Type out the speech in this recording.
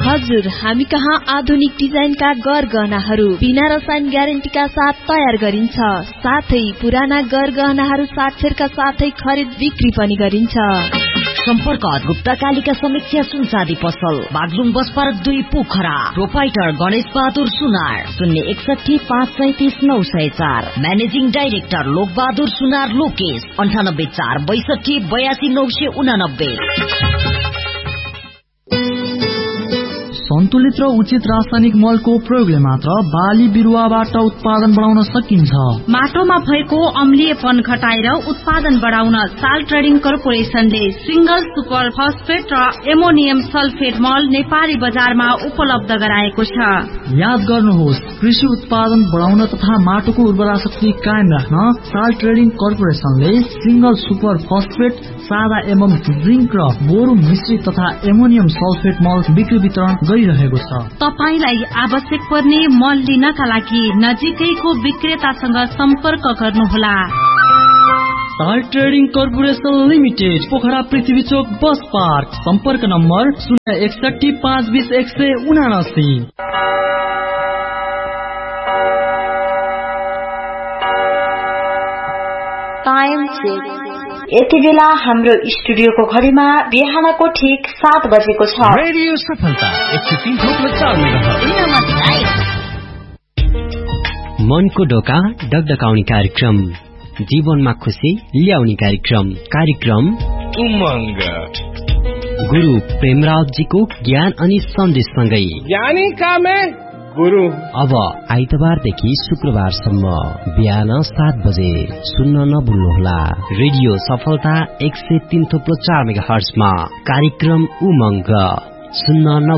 हजुर, हामी कहाँ आधुनिक डिजाइनका गहनाहरू बिना रसायन ग्यारेन्टीका साथ तयार गरिन्छ। साथै पुराना गहनाहरू साक्षरका साथै खरिद बिक्री पनि गरिन्छ। सम्पर्क गुप्ता कालिका समीक्षा सुनचाँदी पसल, Baglung bus park 2 Pokhara. Proprietor Ganesh Bahadur सुनार, 061 537 904। म्यानेजिङ डाइरेक्टर लोक बहादुर सुनार लोकेश, 98 4 62 82 989। सन्तुलित र उचित रासायनिक मलको प्रयोगले मात्र बाली बिरुवाबाट उत्पादन बढाउन सकिन्छ। माटोमा भएको अम्लीयपन घटाएर उत्पादन बढाउन साल ट्रेडिङ कर्पोरेसनले सिंगल सुपर फस्फेट र एमोनियम सल्फेट मल नेपाली बजारमा उपलब्ध गराएको छ। याद गर्नुहोस्, कृषि उत्पादन बढाउन तथा माटोको उर्वरा शक्ति कायम राख्न साल ट्रेडिङ कर्पोरेसनले सिंगल सुपर फस्फेट, सादा एवं जिंक र बोरो मिश्रित तथा एमोनियम सल्फेट मल बिक्री वितरण गरिरहेको छ। तपाईलाई आवश्यक पर्ने मल लिनका लागि नजिकैको विक्रेतासँग सम्पर्क गर्नुहोला। साल ट्रेडिङ कर्पोरेसन लिमिटेड, पोखरा पृथ्वी चोक बस पार्क। सम्पर्क नम्बर 061 520 179। Time check. यति बेला हाम्रो स्टुडियोको घडीमा बिहानको ठीक 7 बजेको छ। रेडियो सफलता 103.4 मेगाहर्ज। मनको ढोका डगडगाउने कार्यक्रम, जीवनमा खुशी ल्याउने कार्यक्रम उमंग। गुरु प्रेमराजजीको ज्ञान अनि सन्देशसँगै ज्ञानी कामे गुरु। अब आइतबारदेखि शुक्रबारसम्म बिहान 7 बजे सुन्न नभुल्नुहोला। रेडियो सफलता 103.4 मेगाहर्जमा कार्यक्रम उमंग सुन्न